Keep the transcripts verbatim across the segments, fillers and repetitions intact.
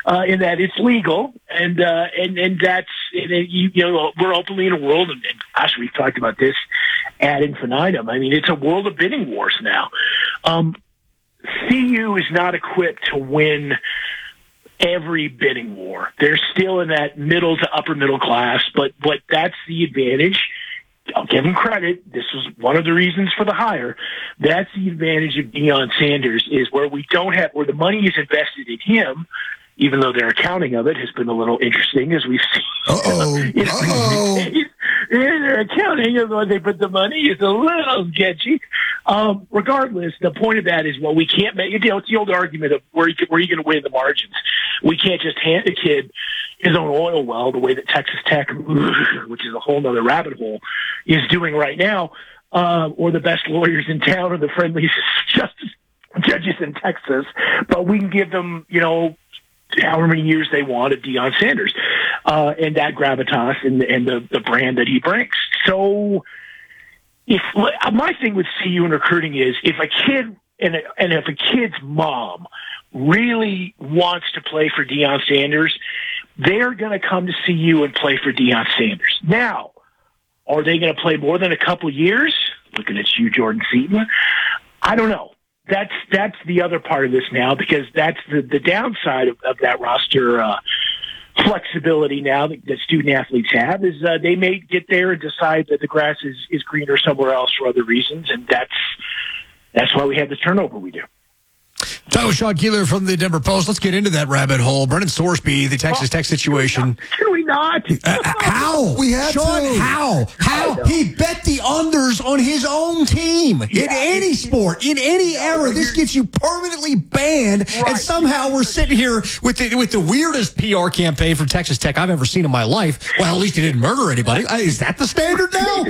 uh, in that it's legal, and uh, and and that's and it, you, you know we're openly in a world, and, and gosh, we've talked about this ad infinitum. I mean, it's a world of bidding wars now. Um, C U is not equipped to win every bidding war. They're still in that middle to upper middle class, but but that's the advantage. I'll give them credit. This was one of the reasons for the hire. That's the advantage of Deion Sanders, is where we don't have, where the money is invested in him, even though their accounting of it has been a little interesting, as we've seen. Uh-oh. You know, Uh-oh. their accounting of where they put the money is a little sketchy. Um, regardless, the point of that is, well, we can't make, you know, it's the old argument of where, you, where are you going to win the margins? We can't just hand the kid his own oil well the way that Texas Tech, which is a whole other rabbit hole, is doing right now, uh, or the best lawyers in town or the friendliest justice judges in Texas. But we can give them, you know, however many years they want of Deion Sanders, uh, and that gravitas and, and the, the brand that he brings. So if my thing with C U and recruiting is, if a kid and, and if a kid's mom really wants to play for Deion Sanders, they're going to come to C U and play for Deion Sanders. Now, are they going to play more than a couple years? Looking at you, Jordan Seaton. I don't know. That's that's the other part of this now, because that's the, the downside of, of that roster uh, flexibility now that, that student athletes have, is uh, they may get there and decide that the grass is, is greener somewhere else for other reasons, and that's that's why we have the turnover we do. That was Sean Keeler from the Denver Post. Let's get into that rabbit hole. Brennan Sorsby, the Texas Tech situation. Can we not? Uh, how? We have Sean, to. how? How? He bet the unders on his own team. Yeah, in any sport, in any era, this gets you permanently banned. Right. And somehow we're sitting here with the, with the weirdest P R campaign from Texas Tech I've ever seen in my life. Well, at least he didn't murder anybody. Uh, Is that the standard now?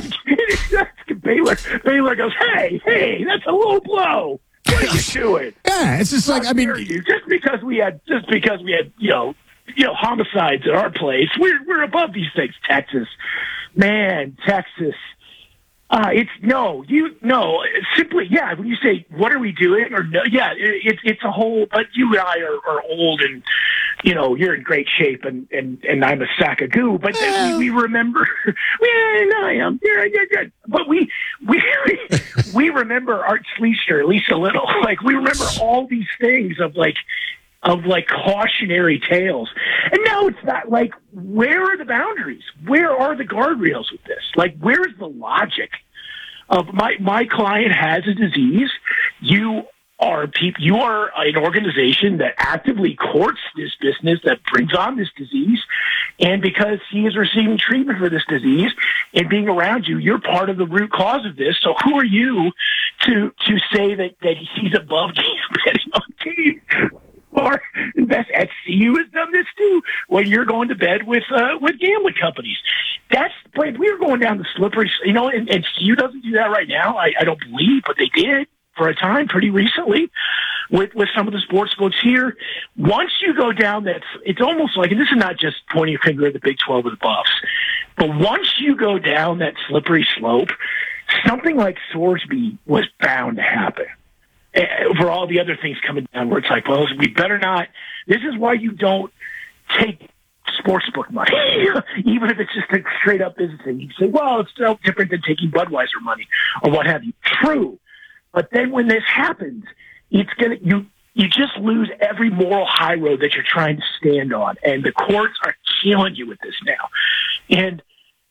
Baylor, Baylor goes, hey, hey, that's a low blow. What are you doing? Yeah, it's just like, I mean, you. just because we had, just because we had, you know, you know, homicides at our place, we're we're above these things. Texas, man, Texas. Uh, it's no, you no. It's simply, yeah. When you say, "What are we doing?" or no, yeah, it, it's it's a whole. But you and I are, are old, and you know you're in great shape, and and, and I'm a sack of goo. But then we, we remember. Yeah, no, I am. You're, you're good. But we we we remember Art Schleicher at least a little. Like we remember all these things of like. of like cautionary tales. And now it's not like, where are the boundaries? Where are the guardrails with this? Like, where's the logic of my, my client has a disease. You are people, you are an organization that actively courts this business that brings on this disease. And because he is receiving treatment for this disease and being around you, you're part of the root cause of this. So who are you to, to say that, that he's above betting on teams? Or invest at C U has done this too. When you're going to bed with uh, with gambling companies, that's like we were going down the slippery. You know, and, and C U doesn't do that right now. I, I don't believe, but they did for a time, pretty recently, with with some of the sports books here. Once you go down that, it's almost like, and this is not just pointing a finger at the Big twelve or the Buffs, but once you go down that slippery slope, something like Sorsby was bound to happen. For all the other things coming down, where it's like, well, we better not. This is why you don't take sportsbook money, even if it's just a straight up business thing. You say, well, it's no different than taking Budweiser money or what have you. True, but then when this happens, it's gonna you you just lose every moral high road that you're trying to stand on, and the courts are killing you with this now. And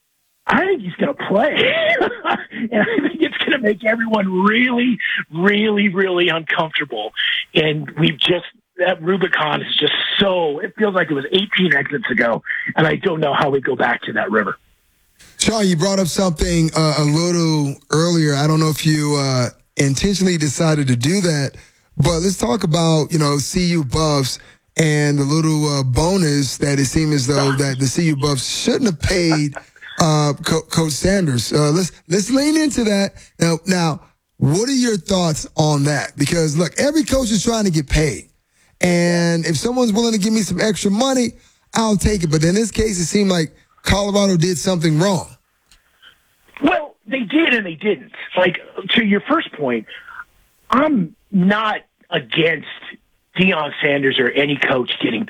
I think he's going to play, and I think it's going to make everyone really, really, really uncomfortable. And we've just, that Rubicon is just so, it feels like it was eighteen exits ago, and I don't know how we go back to that river. Sean, you brought up something uh, a little earlier. I don't know if you uh, intentionally decided to do that, but let's talk about, you know, C U Buffs and the little uh, bonus that it seemed as though that the C U Buffs shouldn't have paid Uh, Co- Coach Sanders. Uh, let's let's lean into that now. Now, what are your thoughts on that? Because look, every coach is trying to get paid, and if someone's willing to give me some extra money, I'll take it. But in this case, it seemed like Colorado did something wrong. Well, they did and they didn't. Like, to your first point, I'm not against Deion Sanders or any coach getting